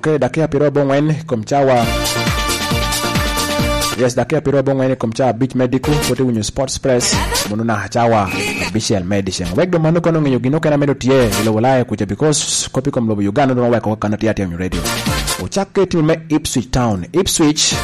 Okay, dakia piro bongwen kumchawa. Yes, dakia piro bongwen kumchawa Beach Medical pote winyo Sports Press mununa hachawa Bishel Medicine. Wegdo manuko no ngenyo ginoka na medo tie ilo walaya kuja because kopi kwa mlobo Uganda don't wako kanati yati ya radio. Uchake timu me Ipswich Town. Ipswich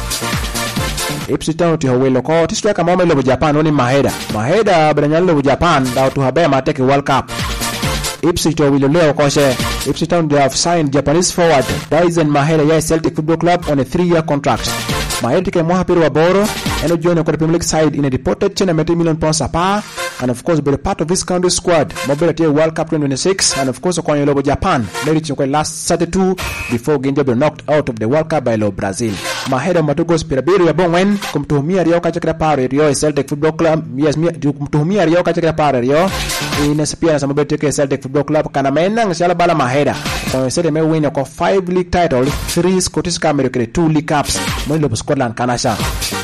Town tiho welo ko tistreka mama ilo Japan oni Maheda branyalo ilo Japan dao tuhabaya mateke World Cup. Ipswich to will leo koshe. Ipswich Town they have signed Japanese forward Dyson Maheda ya Celtic Football Club on a 3-year contract. Maheda ke mohapiri wa boro and join the Premier League side in a deported £10 million apa, and of course be a part of this country squad mobility World Cup 2026, and of course okwanyo lobo Japan reaching last 32 before Ginja be knocked out of the World Cup by lo Brazil. Maheda matugos pirabiri ya bongwen kumtuhumia Rio kachakira pare Rio Celtic Football Club. Yes, kumtuhumia Rio kachakira pare Rio inasipia na mobility ke Celtic Football Club kana menang shala bala Maheda kwa sede me win ko 5 league title, 3 Scottish Premier 2 league cups mo lo Scotland kanasha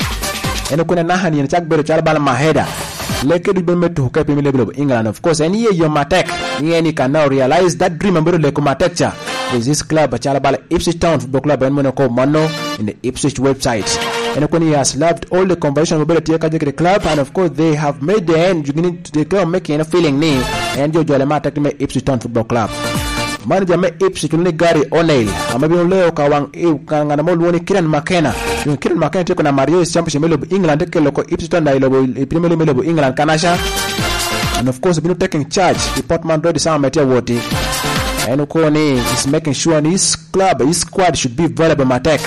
eno kuna nahani ni chakbero chala bala Maheda leke du bemetu hukai Premier League England. Of course any your matek ni can now realize that dream ambero leko matekcha is this club chala bala Ipswich Town Football Club and monoko mano in the Ipswich website. And when he has loved all the conversion mobility the club, and of course they have made the end you need to go making a feeling ni and you jole matek me Ipswich Town Football Club. Manager me Ipswich ni Gary O'Neil amabi leo kawang kangana mo luoni Kieran McKenna teko na Mario Championship melo England ke loko Ipswich Town ilo Premier League melo England kanasha, and of course been taking charge the Portman Road sama metia woti and ukoni is making sure his club his squad should be valuable matek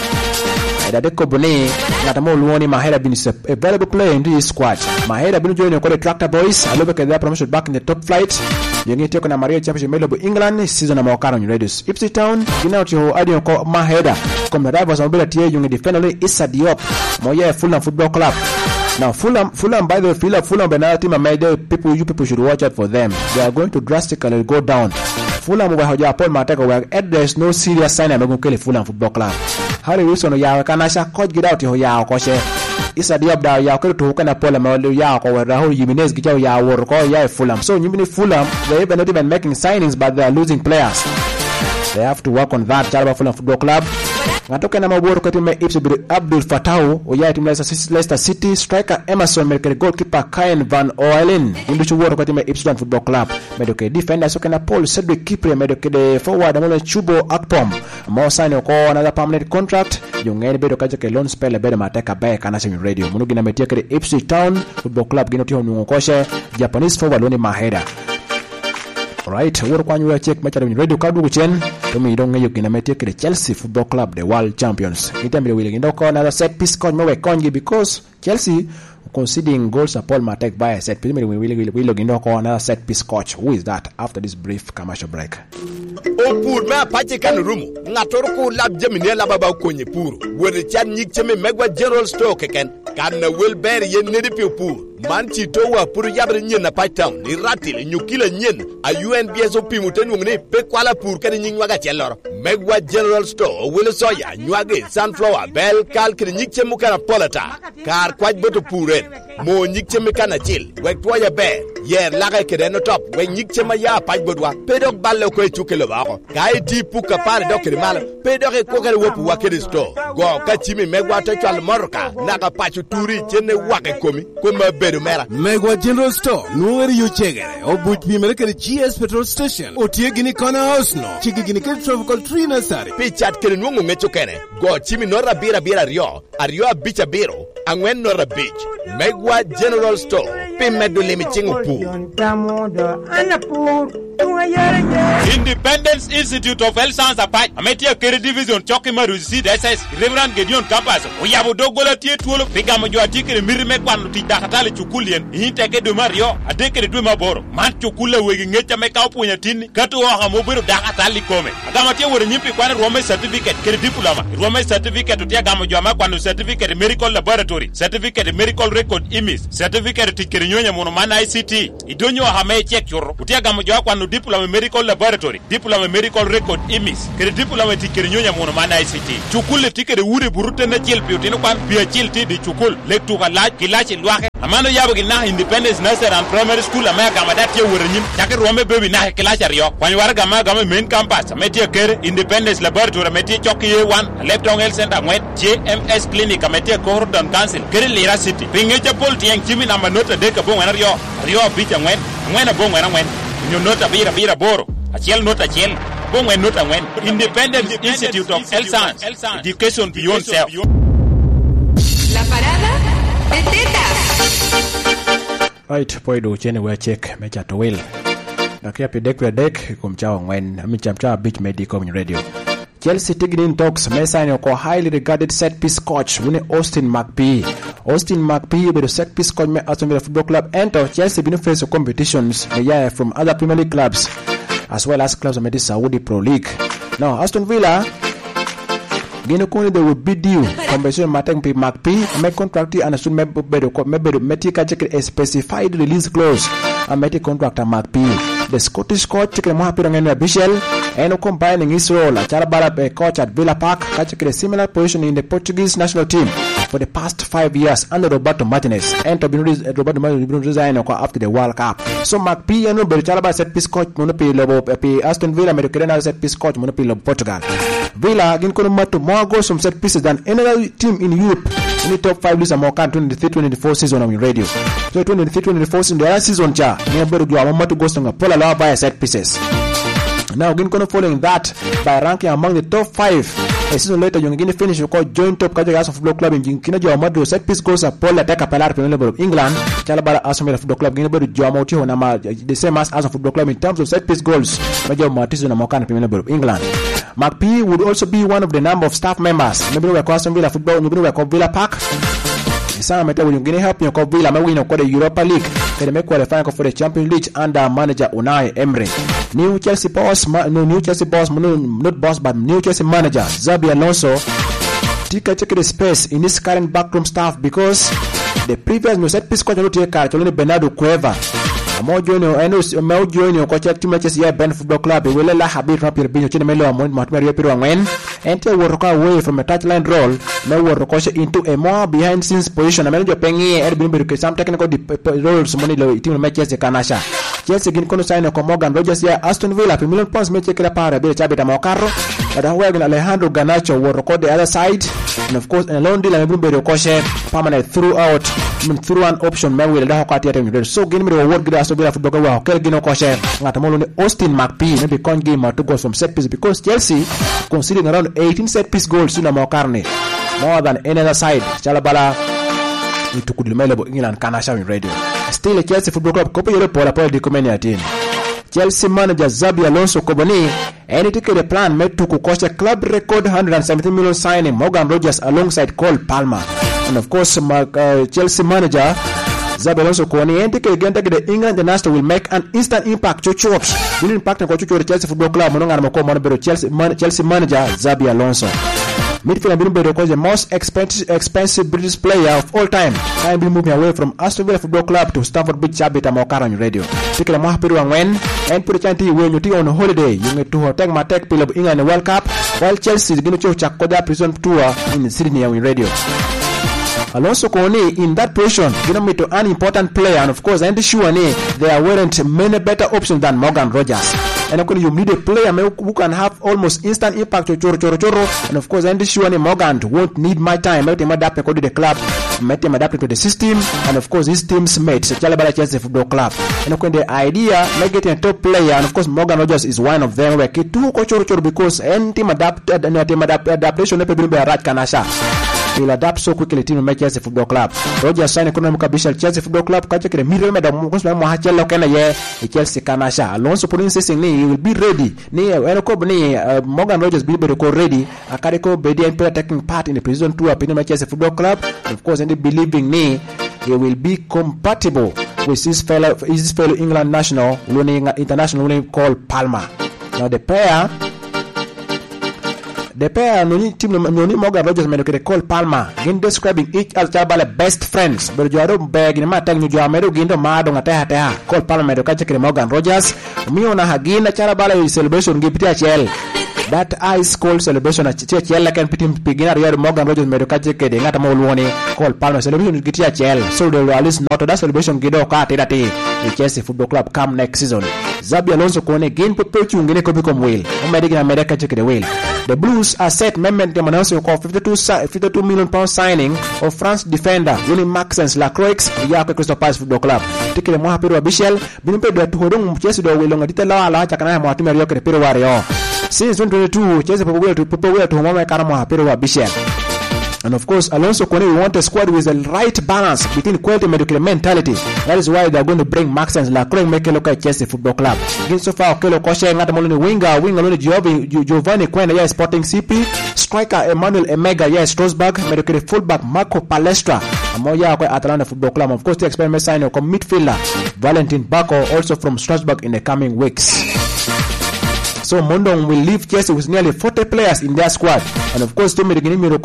Dadeko Boni Natamo Luoni Maheda been a valuable player in this squad. Maheda been joining the Tractor Boys. I look at their promotion back in the top flight. You need to take on Maria Championship Melo England season of Mokano Radius. Ipswich Town, you know to Adio Maheda. Come the rivals mobility you defender Issa Diop. Moya Fulham Football Club. Now Fulham by the way, Fulham Benal team made you people should watch out for them. They are going to drastically go down. Fulham wa hoja Paul Mateko were at there's no serious sign I'm going to kill Fulham Football Club. Harry Wilson ya kanasha coach get out ya koshe Issa Diop da ya ko to kana Paul Mateko ya ko Rahul Jimenez gichao ya wor ko ya Fulham. So you mean Fulham they even not even making signings but they are losing players. They have to work on that. Jalaba Fulham Football Club ngatoka na maboro kwa timu Ipswich Abdul Fatau oya timu Leicester City striker Emerson Merkel goalkeeper Kyan Van Oelen indushu woro kwa timu Ipswich Football Club medoke defender soka na Paul Cedric Kipre medoke de forward amole Chubo Akpom mo sign ko another permanent contract yungeni bedo kaje ke loan spell bedo mateka back kana semi radio munugi na metia ke Ipswich Town Football Club ginoti honungo koshe Japanese forward Loni Maheda. Alright, woro kwanyu ya check match radio kadu kuchen tomi idonga yuki na metia ke Chelsea Football Club the world champions itamile wile ndoko na set piece kon mowe kongi because Chelsea conceding goals to Paul Matek by a set piece. We look into another set piece coach. Who is that after this brief commercial break? Opur me apache kan rumu ngatoro ko lab jemine la baba konye puru wori chan nyik cheme megwa general store keken kan na Wilber yen nedi pur man chito wa puru yabre nyen na paitam ni ratil nyukila nyen a UNBS opimuten ngni pe kwala pur kan nying waga chelor megwa general store will soya nyuage sunflower bell kal kri nyik chemu kana polata kar kwaj boto puren mo nyik cheme kana chil wek toya be yer laga kede no top we nyik chema ya paj bodwa pedok balle ko chukelo bako kai ti puka par dokri mal pedok ko kare wopu wakere store go ka chimi megwa to chal morka naga pachu turi chene wake komi kuma beru mera megwa general store nuweri yu chegere obuch bi merekere GS petrol station otie gini kona house no chigi gini ke tropical tree nursery pichat kene nungu mecho kene go chimi nora bira rio ario bicha biro angwen nora beach megwa general store pimedu limichingu pu Independence Institute of Health Science Apai Ametia Kere Division Chokima Rusi SS Reverend Gideon Campus Oyabo Dogola Tie Tuolo Pigamo Joatike Mirime Kwanu Tidakatale Chukulien Inteke de Mario Adeke de Maboro Man Chukula Wigingeta Mekaupu Yatini Katu Hamobiro Dakatali Come Agamatia were Nipi Kwana Rome certificate Kere Diploma Rome certificate Tia Gamo Jama Kwanu certificate Medical Laboratory certificate Medical Record Image certificate Tikerinyonya Monomana ICT Idonyo Hame check your Utia Gamo Jama Kwanu Diploma Medical Laboratory Diploma Medical medical record imis kere diploma ti kere nyonya mono mana ICT chukul ti kere wure burute na chil piutino kwan pia chil ti di chukul lek tu kala kilachi lwake amano yabo gina Independence Nursery and Primary School amaya madat ye wurenyim chake rome baby na kilachi rio kwani war gama main campus metie kere Independence Laboratory metie choki ye1 Leptong Health Center ngwen JMS Clinic metie Gordon Council kere Lira City pingeche pol tieng chimi na manota deka bon rio bicha ngwen bon ngwen nota bira boro achiel nota achiel bon ngwen nota ngwen Independence Institute of Health Science Education Beyond Self. La parada de tetas. Right, boy do chene we check mecha to will. Nakia pedek kumchao ngwen amichamcha Beach Medical Radio. Chelsea Tignin talks Mesa ko highly regarded set piece coach Winnie Austin McPhee be the set piece coach me Aston Villa Football Club enter Chelsea been face competitions from other Premier League clubs as well as clubs of the Saudi Pro League. Now Aston Villa Gino Kuni they will bid you competition Mateng P McPhee make contract and assume Metika check a specified release clause and make contractor McPhee. The Scottish coach check Mohapiranga Bichel and combining his role as a coach at Villa Park catching a similar position in the Portuguese national team for the past 5 years under Roberto Martinez and Roberto Martinez resigned after the World Cup. So McPhee and Berchalaba set piece coach Monopi Aston Villa Mediterranean set piece coach Monopi Portugal. Villa again could more goals from set pieces than any other team in Europe in the top 5 leagues and more country in the 23-24 season on radio. So 23-24 season the other season never do a to go to Pola Law by set pieces. Now again following that by ranking among the top 5. A season later, you're going to finish your joint top Kajagas Football Club in Kinajo Madrid set piece goals at Paul Attack Palar Premier of England. Chalabara Aston Villa Football Club Guinea Joamoti Nama the same as Aston Football Club in terms of set piece goals. Major Martis and Mokan Premier of England. McPhee would also be one of the number of staff members. Maybe we Aston Villa Football, maybe we Villa Park. Some matter will you help you Villa may win the Europa League. They may qualify for the Champions League under manager Unai Emery. New Chelsea boss, not boss, but new Chelsea manager Xabi Alonso take the space in his current backroom staff because the previous new set piece coach only Bernardo Cueva. More joining coach at two matches here Ben Football Club will let Habib Rapier be Chinamelo and Matmario Piruan enter work away from a touchline role now work into a more behind scenes position. A manager Pengi Airbnb some technical roles money team matches the Kanasha. Chelsea again going to sign a Morgan Rogers here Aston Villa $1 million may take a power a bit Chabita Mocarro but Alejandro Garnacho will record the other side and of course in a loan deal and everybody permanent through an option may will have so give me the award Aston Villa Football Club Kelgino Koshe Ngatamolo Austin McPhee maybe con game or 2 goals from set piece because Chelsea conceding around 18 set piece goals in Mocarne more than any other side. Chalabala into Kudumelo England Kanasha in radio. Still a Chelsea Football Club Copa Europa Paul di Comenia team. Chelsea manager Xabi Alonso Kobani and it took a plan made to cost a club record 117 million signing Morgan Rogers alongside Cole Palmer. And of course Chelsea manager Xabi Alonso Kobani and again the England international will make an instant impact to chops. Will impact on the Chelsea Football Club Chelsea manager Xabi Alonso. Midfielder Bruno was the most expensive British player of all time. Time be moving away from Aston Villa Football Club to Stamford Bridge Chabita Mokara on radio. Take a Mahapiru and when and put a chanty when you on holiday. You need to take my tech pill of England World Cup while Chelsea is going to Chakoda Prison Tour in Sydney on radio. Alonso Kone in that position, me to an important player, and of course, Andy Shuane, there weren't many better options than Morgan Rogers. And of course, you need a player who can have almost instant impact to Choro. And of course, Andy Shuane Morgan won't need my time. Let him adapt to the club, let him adapt to the system, and of course, his team's mates, Chalabala Chelsea Football Club. And of course, the idea, make getting a top player, and of course, Morgan Rogers is one of them. Where two Choro because any team adaptation, Raj Kanasha. Will adapt so quickly to make Chelsea Football Club. Rogers signed economic official Chelsea Football Club. Kache kile middle meda mkusema mwachelo kena ye Chelsea Kanasha. Alonso pronouncing ni he will be ready. Ni enoko ni Morgan Rogers be ready. Akariko bedi and player taking part in the prison tour of Chelsea Football Club. Of course, and believing ni he will be compatible with his fellow England national winning international winning called Palmer. Now the pair The pair noni team noni Morgan Rogers medo kede Cole Palmer gin describing each other bale best friends but jaro bag ni mata nyu jwa medo gindo mado ngata ha Cole Palmer medo kache kede Morgan Rogers miyo na hagina chara bale celebration gipitia chel that ice cold celebration a chel la kan pitim pigina riyo Morgan Rogers medo kache kede ngata mo luoni Cole Palmer celebration gipitia chel so they will at least not that celebration gido ka tedati the Chelsea Football Club come next season. Zabi Alonso kone gain popechu ngene ko bikom wheel omedi gina medo kache kede wheel. The Blues are set member to announce a 52 million pound signing of France defender Willie Maxence Lacroix ya kwa Crystal Palace Football Club. Tikile mwa hapiru wa Bishel binumpe do tuhorong Chelsea do wilonga ditela la chakana ya mwatimi Rio kede pero wario. Since 2022 Chelsea popogwe to mwa kana mwa hapiru wa Bishel. And of course, Alonso Kone will want a squad with the right balance between quality and medical mentality. That is why they are going to bring Maxence Lacroix make a look at Chelsea Football Club. Again, so far, Okelo Koshe ngata moloni winger alone Giovanni Quena ya Sporting CP, striker Emmanuel Emega ya Strasbourg, medical fullback Marco Palestra amoya kwa Atalanta Football Club. Of course, the experiment sign of midfielder Valentin Bako also from Strasbourg in the coming weeks. So Mondong will leave Chelsea with nearly 40 players in their squad. And of course, some of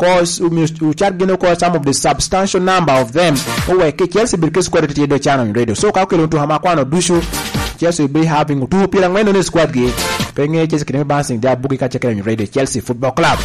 the substantial number of them who were Chelsea because squad to the channel radio. So calculate to Hamakwano Dushu, Chelsea will be having two people when on the squad game. Paying Chelsea can bouncing their bookie catcher in radio Chelsea Football Club.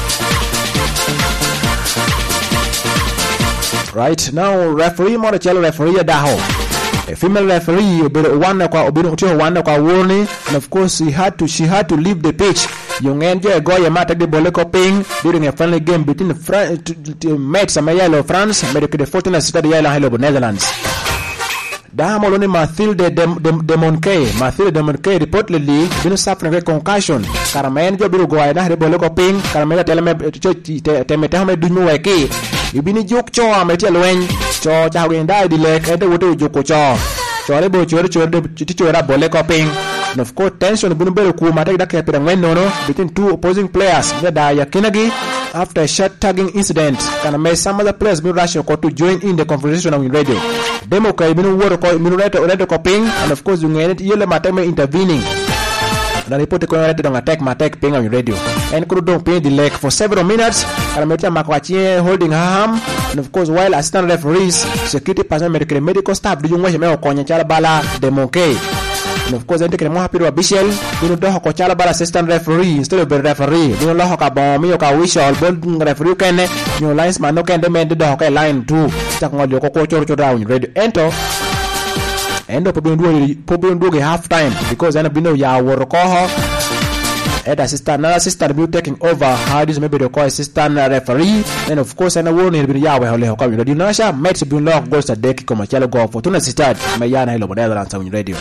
Right now, referee Monticello referee Daho. A female referee one kwa warning, and of course she had to leave the pitch. Young Angel Goya mata the ball coping during a friendly game between the Mets and France, America the 14th assisted the Netherlands. Dahamoloni Mathilde Demonke reportedly been suffering a concussion. Carmen Jobiru Goya the ball coping, Carmela Temetame Dunweke. Ibini juk cho ametia lwen cho cha wenda di lek ede wote juko cho chore bo chore bole coping. And of course tension bunu belo ku mata da ke pedang wen no between two opposing players da ya Kinagi after a shot tagging incident kana may some other players be rush ko to join in the conversation on radio demo kai binu woro ko binu reto coping. And of course you ngene yele mata me intervening na report ko ngene to attack ping on radio and could don't pay the leg for several minutes. Karametia Makwachi holding her arm, and of course while assistant referees, security personnel, medical staff do you watch me okonya chala bala demonke. And of course ente mo happy wa Bishel bino do ko chala bala assistant referee instead of referee bino lo ka bom yo ka whistle ball referee kene no lines man no kende men do ka line 2 tak ngol ko choro down radio end up probably half time because ena bino ya woro ko head assistant be taking over. How this maybe the call assistant referee, and of course ana woni bi yawe hole ko radio nasha Mets bin lock goals to deck ko machalo go for tuna start mayana hilo bodala ran sound radio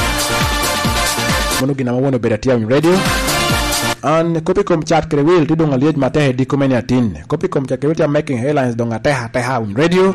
mono gina woni be tia radio and copy com chat krewil ti donga liej mate di komeni atin copy com chat krewil making headlines donga teha radio.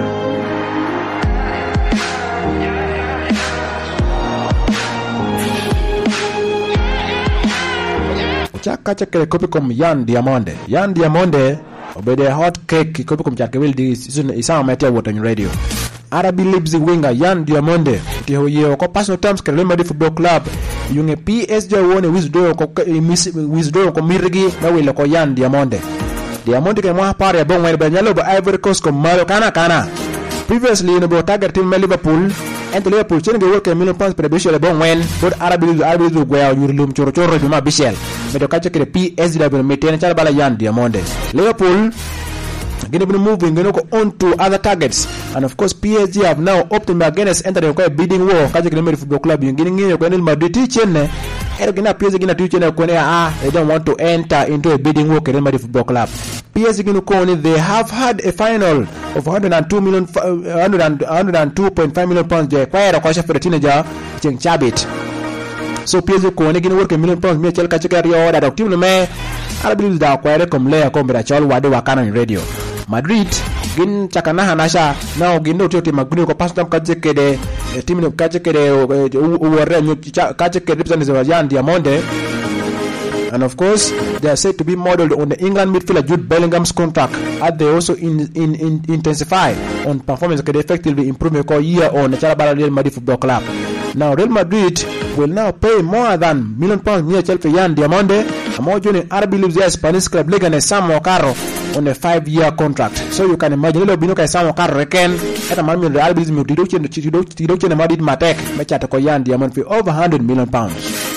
Kacha kere kopi kom Yan Diamonde obede hot cake kopi kom chake will di isa metia water in radio. Arabi Leipzig winger Yan Diamonde ti hoye ko personal terms kere Real Madrid Football Club yunge PSG wone withdraw ko mirigi na wile ko Yan Diamonde ke mwa pare bon wele banyalo ba Ivory Coast ko Mario kana previously in the target team Liverpool and the Liverpool chen ge work £1 million per Bishel bon when but Arabi go yurlum choro bi ma Bishel medo kache ke PSG da meten chala bala Yan Diamonde. Liverpool gonna be moving on to other targets, and of course PSG have now opted against entering a bidding war kaje Real Madrid Football Club yingine ngine ko Real Madrid tichene ergina PSG gina tichene ko they don't want to enter into a bidding war Real Madrid Football Club. PSG gonna ko they have had a final of 102.5 million pounds je kwa era kwa shafere teenager Cheng Chabit. So PSG ko ne gina work £1 million me chel kache kariyo da team no me Arabi da kwa kom le ko mbira chol wade wakana in radio. Madrid gin chakana hanasha now gindo tiote maguni ko pastam kaje kede team no kaje kede uwore nyu kaje kede representative Yan Diamonde. And of course they are said to be modeled on the England midfielder Jude Bellingham's contract as they also intensify on performance can effectively improve a year on the Real Madrid Football Club. Now Real Madrid will now pay more than £1 million near Chelsea Yan Diamonde Amo joining RB Leipzig Spanish club Leganes Samuel Carro on a 5-year contract. So you can imagine lo bino kay Samuel Carro reken eta man mi RB Leipzig mi tido chen Madrid Matek mecha ko Yan Diamond for over 100 million pounds.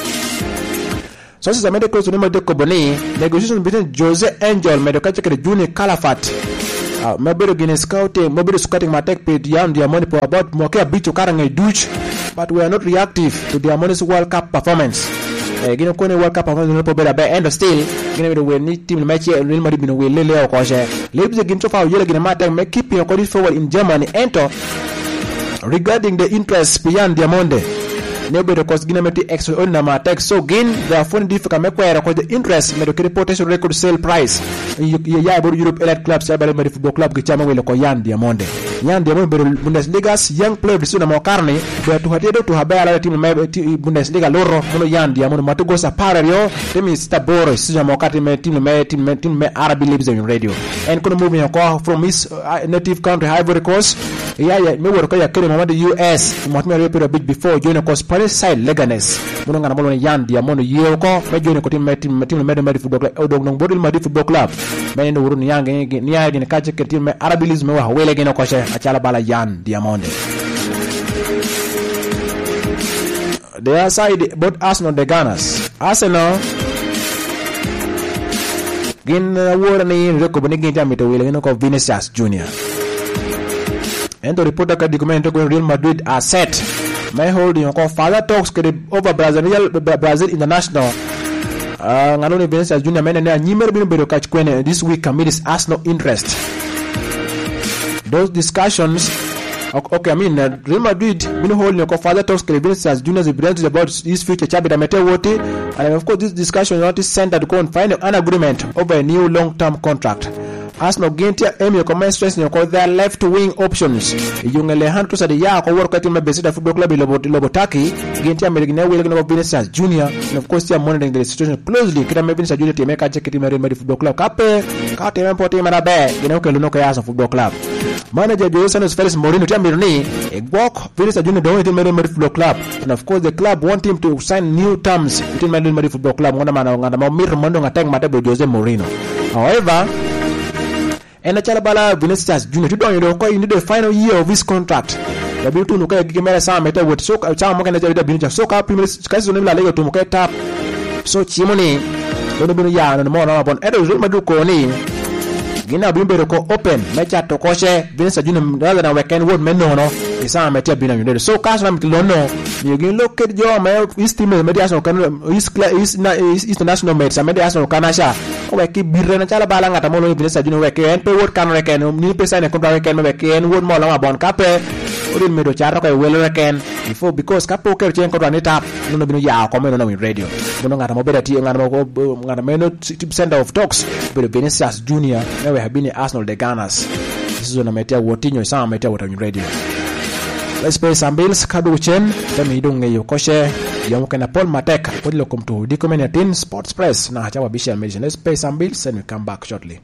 So since I made a close to number de Koboni, negotiations between Jose Angel Medokache ke Junior Calafat Mabero Guinness scouting Matek paid Yan Diamond for about Mokia Bicho Karang Duch, but we are not reactive to Diamond's World Cup performance. Gino kone World Cup performance no pobera be end still gino we need team match Real Madrid bino we lele ko je Leipzig gino fa yele gino Matek make keep your credit forward in Germany enter regarding the interest beyond Diamond. Nobody cause gina meti extraordinary Matek so gain they are finding difficult make where the interest me the potential record sale price ya about Europe elite clubs ya Real Madrid football club ke chama wele ko Yan Diamond Bundesliga young player bisuna mo karni be to hatedo to habara team Bundesliga loro mono Yan Diamond matugo sa parario temi staboro sija mo kati me team me RB Leipzig radio and kono moving ko from his native country Ivory Coast me work ya kere mo the US mo me repair a bit before join ko Spanish side Leganes mono ngana mo Yan Diamond yeo ko me join ko team Madrid football club odog no bodil Madrid football club me no wurun yange ni ya ni kache ke team RB Leipzig me wa wele geno ko achala bala Yan Diamond. Their side both Arsenal the Gunners. Arsenal gin wora ni reko bani gin jamito wele ngeno ko Vinicius Junior. And the reporter ka documento ko Real Madrid are set. May holding ko father talks over Brazil International. Ngano ni Vinicius Junior mena na nyimer bino bedo catch kwene this week amidst Arsenal interest. Those discussions, okay, I mean, Real Madrid, been holding your father talks to Vinicius Junior's evidence about his future Chabida Metewoti, and of course, this discussion is centered to go and find an agreement over a new long-term contract. Arsenal Gintia Emil comments stressing their left-wing options. Young Alejandro Sadia, who work at the Besida Football Club in Lobotaki, Gintia Merigna will of Vinicius Junior, and of course, they are monitoring the situation closely. Kita Vinicius Junior to make a check in Real Madrid Football Club. Cape, Katem Potem and a bear, Lunoka Football Club. Manager Jose Felix Moreno Tamirni, a walk Vinicius Junior donated Real Madrid Football Club, and of course, the club want him to sign new terms between Real Madrid Football Club. One man on the Mirmando attack Matabo Jose Moreno. However, and the Chalabala Vinicius Junior to do in the final year of his contract. The beauty to Nuka Gimera Sam Meta with so a charm can the Soka Primus Casonilla Lego to Muket tap. So Chimoni, don't be yarn and more upon Edo Maduconi. Gina Bimberco open, Mecha to Koshe, Vinicius Junior rather than we can word Menono, is Sam Meta Bina. So Casam Tilono, you can look at your East Team, Mediaso, East International Mates, and Mediaso Canasha. Weki birena chala balanga tamolo Vinicius Junior weki en pe word kan reken ni pesa ne kontra reken weki en word mo la bon kape odin medo chara ko wel reken before because kapo ke chen kontra ni tap no bino ya ko meno na radio no ngata mo beda ti ngata meno center of talks but Vinicius Junior now we have been Arsenal the Gunners this is on metia wotinyo sa metia wotanyo radio. Let's pay some bills. Kadu Chen, Temi Dunge Yokoshe, Yamukana Paul Matek, Podilocum to Dicominatin Sports Press, Nahachawa Bishal Medicine. Let's pay some bills and we come back shortly.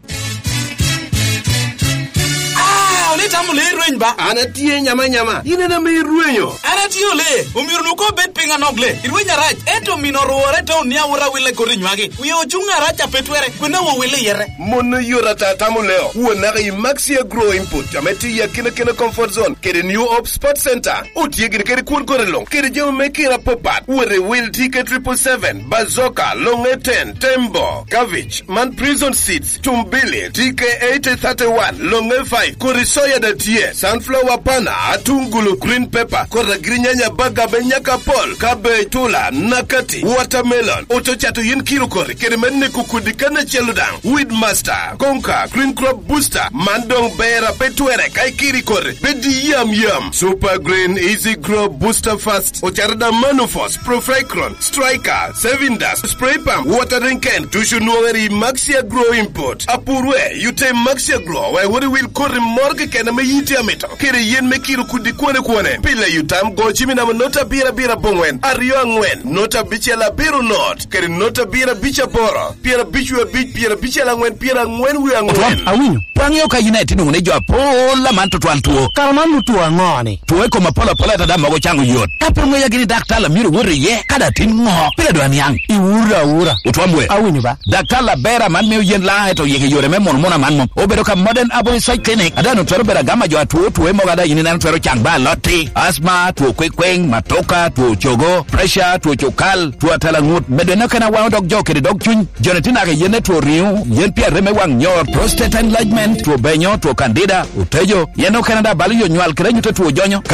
Anatie nyama ine na miruenyo anatio le umirunuko bet pinga nogle irwenya raj eto minoro to nia ura wile korinywage uyo chunga racha petwere kuna wo wile yere mono yorata tamuleo wona ga maxia grow input ameti ya kina comfort zone kede new op sport center utiege kede kun korelong kede jemo mekira popat wore will ticket 777 bazoka longe 10 tembo cabbage man prison seats tumbili tk 831 longe 5 korisoya da tie sunflower pana atungulu green pepper kora grinyanya baga benyaka pol kabe tula nakati watermelon otochato yin kilo kore kede menne kukudikana cheludang weed master konka green crop booster mandong bera petwere kai kiri kore bedi yam super green easy grow booster fast ocharda manufos proficron striker sevindas spray pump watering can tushunuweri maxia grow import apurwe yute maxia grow where will kore morgue can kena me yiti amito kere yen me kiru kudi kwane pile yutam gochi mina nota bira bongwen ario angwen nota bichela biru not kere nota bira bicha boro pira bichwe bich pira bichela ngwen pira ngwen wi angwen awinyo pangyo ka United ngune jo pola manto twaltuo karman tuo ngoni tuwe ko mapola tada mago changu yot kapengo ya gini daktala miru wuri ye kada tingo pila doani yang iura utwambwe awinyo ba daktala bera man me yen la to yege yore me mona man mom obedo ka modern abo site clinic adano twero bera gama jo tuwe mo gada yini nan twero changba loti asma tuo kwekweng matoka tuo chogo pressure tuo chokal tuo talangut medena kana wa dog jo kede dog chun jonetina ka yene tuo riu yen pia reme wang nyor prostate enlargement tuo benyo tuo candida utejo yeno Canada bali yo nywal kre nyute tuo jonyo